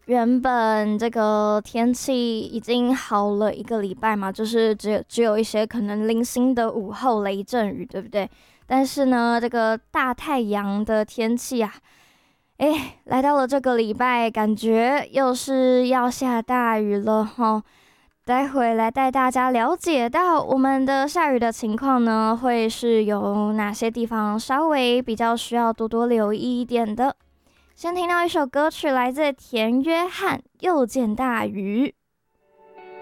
原本这个天气已经好了一个礼拜嘛，就是只有一些可能零星的午后雷阵雨，对不对？但是呢，这个大太阳的天气啊，来到了这个礼拜，感觉又是要下大雨了哈。待会来带大家了解到我们的下雨的情况呢，会是有哪些地方稍微比较需要多多留意一点的。先听到一首歌曲，来自田约翰《又见大雨》。